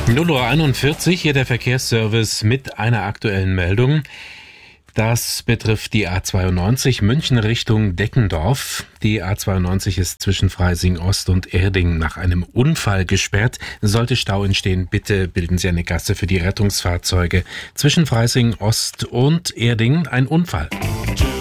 0:41 Uhr, hier der Verkehrsservice mit einer aktuellen Meldung. Das betrifft die A92 München Richtung Deckendorf. Die A92 ist zwischen Freising Ost und Erding nach einem Unfall gesperrt. Sollte Stau entstehen, bitte bilden Sie eine Gasse für die Rettungsfahrzeuge. Zwischen Freising Ost und Erding ein Unfall.